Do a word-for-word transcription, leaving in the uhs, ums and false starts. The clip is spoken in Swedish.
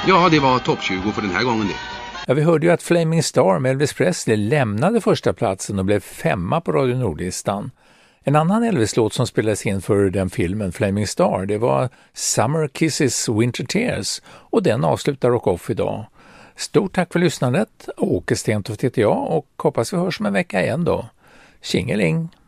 Ja, det var topp tjugo för den här gången det. Ja, vi hörde ju att Flaming Star med Elvis Presley lämnade första platsen och blev femma på Radio Nordlistan. En annan Elvis-låt som spelades in för den filmen, Flaming Star, det var Summer Kisses Winter Tears, och den avslutar Rock Off idag. Stort tack för lyssnandet. Åke Stentoft heter jag och hoppas vi hörs om en vecka igen då. Tjingeling!